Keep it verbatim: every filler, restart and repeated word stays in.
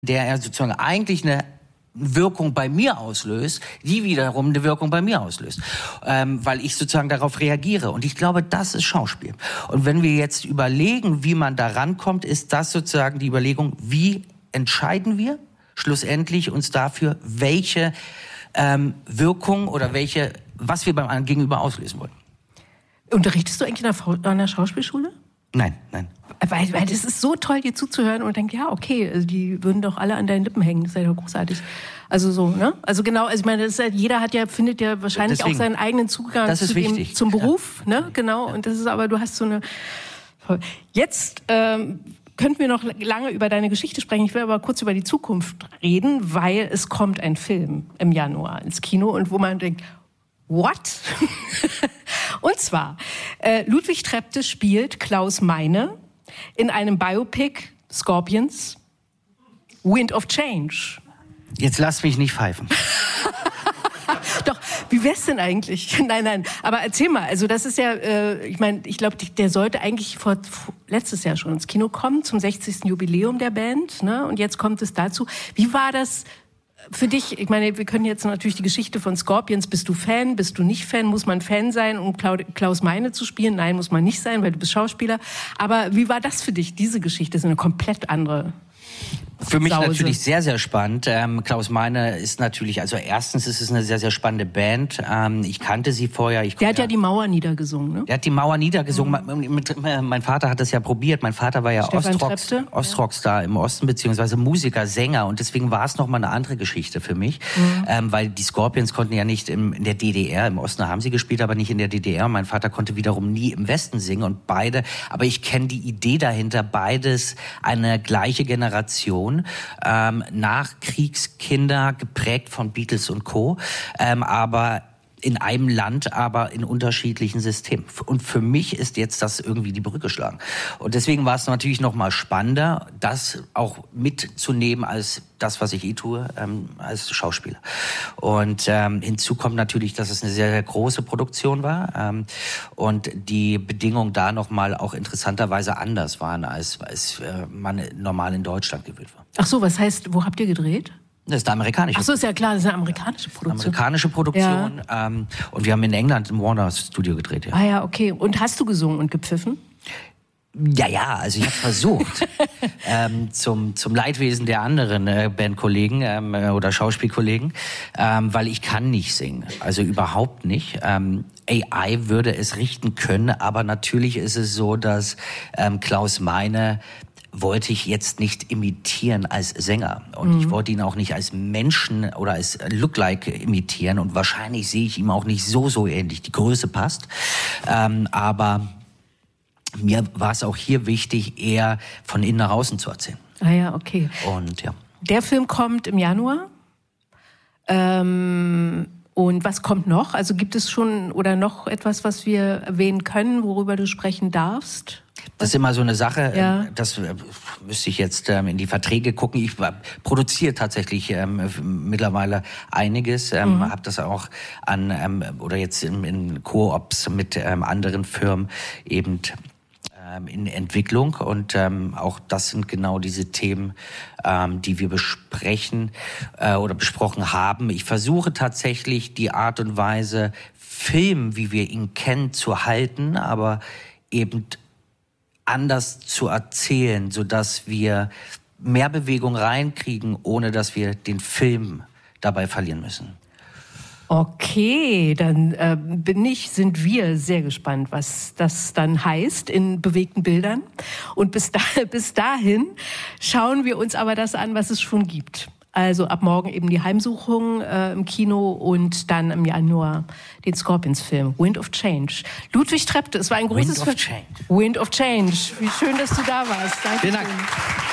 der ja sozusagen eigentlich eine Wirkung bei mir auslöst, die wiederum eine Wirkung bei mir auslöst, ähm, weil ich sozusagen darauf reagiere. Und ich glaube, das ist Schauspiel. Und wenn wir jetzt überlegen, wie man da rankommt, ist das sozusagen die Überlegung, wie entscheiden wir schlussendlich uns dafür, welche ähm, Wirkung oder welche, was wir beim Gegenüber auslösen wollen. Unterrichtest du eigentlich an einer Schauspielschule? Nein, nein. Weil, weil das ist so toll, dir zuzuhören und denkt, ja, okay, also die würden doch alle an deinen Lippen hängen. Das ist ja doch großartig. Also so, ne? Also genau, also ich meine, das ist halt, jeder hat ja, findet ja wahrscheinlich Deswegen, auch seinen eigenen Zugang das ist zu wichtig. dem, zum Beruf, ja. ne? Genau. Ja. Und das ist aber, du hast so eine. Jetzt ähm, könnten wir noch lange über deine Geschichte sprechen. Ich will aber kurz über die Zukunft reden, weil es kommt ein Film im Januar ins Kino und wo man denkt, what? Und zwar, äh, Ludwig Trepte spielt Klaus Meine in einem Biopic, Scorpions, Wind of Change. Jetzt lass mich nicht pfeifen. Doch, wie wär's denn eigentlich? Nein, nein, aber erzähl mal, also das ist ja, äh, ich meine, ich glaube, der sollte eigentlich vor, vor letztes Jahr schon ins Kino kommen, zum sechzigsten Jubiläum der Band, ne? Und jetzt kommt es dazu. Wie war das für dich? Ich meine, wir können jetzt natürlich die Geschichte von Scorpions, bist du Fan, bist du nicht Fan, muss man Fan sein, um Klaus Meine zu spielen? Nein, muss man nicht sein, weil du bist Schauspieler. Aber wie war das für dich, diese Geschichte? Das ist eine komplett andere Für mich Sause. Natürlich sehr, sehr spannend. Ähm, Klaus Meine ist natürlich, also erstens ist es eine sehr, sehr spannende Band. Ähm, ich kannte sie vorher. Ich der hat ja, ja die Mauer niedergesungen, ne? Der hat die Mauer niedergesungen. Mhm. Mit, mit, mein Vater hat das ja probiert. Mein Vater war ja Ostrock, Ostrockstar im Osten, beziehungsweise Musiker, Sänger. Und deswegen war es nochmal eine andere Geschichte für mich. Mhm. Ähm, weil die Scorpions konnten ja nicht im, in der D D R, im Osten haben sie gespielt, aber nicht in der D D R. Mein Vater konnte wiederum nie im Westen singen. Und beide, aber ich kenne die Idee dahinter, beides eine gleiche Generation. Ähm, Nachkriegskinder, geprägt von Beatles und Co., ähm, aber in einem Land, aber in unterschiedlichen Systemen. Und für mich ist jetzt das irgendwie die Brücke schlagen. Und deswegen war es natürlich noch mal spannender, das auch mitzunehmen als das, was ich eh tue, ähm, als Schauspieler. Und ähm, hinzu kommt natürlich, dass es eine sehr, sehr große Produktion war ähm, und die Bedingungen da noch mal auch interessanterweise anders waren, als, als äh, man normal in Deutschland gewöhnt war. Ach so, was heißt, wo habt ihr gedreht? Das ist eine amerikanische Ach so, ist ja klar, das ist eine amerikanische Produktion. Eine amerikanische Produktion. Ja. Ähm, und wir haben in England im Warner Studio gedreht. Ja. Ah ja, okay. Und hast du gesungen und gepfiffen? Ja, ja, also ich habe versucht, ähm, zum, zum Leidwesen der anderen äh, Bandkollegen ähm, oder Schauspielkollegen, ähm, weil ich kann nicht singen, also überhaupt nicht. Ähm, A I würde es richten können, aber natürlich ist es so, dass ähm, Klaus Meine wollte ich jetzt nicht imitieren als Sänger. Und mhm. ich wollte ihn auch nicht als Menschen oder als Lookalike imitieren. Und wahrscheinlich sehe ich ihm auch nicht so, so ähnlich. Die Größe passt. Ähm, aber mir war es auch hier wichtig, eher von innen nach außen zu erzählen. Ah ja, okay. Und ja. Der Film kommt im Januar. Ähm, und was kommt noch? Also gibt es schon oder noch etwas, was wir erwähnen können, worüber du sprechen darfst? Das ist immer so eine Sache, ja. das äh, müsste ich jetzt ähm, in die Verträge gucken. Ich äh, produziere tatsächlich ähm, mittlerweile einiges, ähm, mhm. habe das auch an ähm, oder jetzt in, in Koops mit ähm, anderen Firmen eben ähm, in Entwicklung und ähm, auch das sind genau diese Themen, ähm, die wir besprechen äh, oder besprochen haben. Ich versuche tatsächlich die Art und Weise Film, wie wir ihn kennen, zu halten, aber eben anders zu erzählen, sodass wir mehr Bewegung reinkriegen, ohne dass wir den Film dabei verlieren müssen. Okay, dann äh, bin ich, sind wir sehr gespannt, was das dann heißt in bewegten Bildern. Und bis, da, bis dahin schauen wir uns aber das an, was es schon gibt. Also ab morgen eben die Heimsuchung äh, im Kino und dann im Januar den Scorpions-Film Wind of Change. Ludwig Trepte, es war ein großes... Wind of Change. Wind of Change. Wie schön, dass du da warst. Danke. Vielen Dank.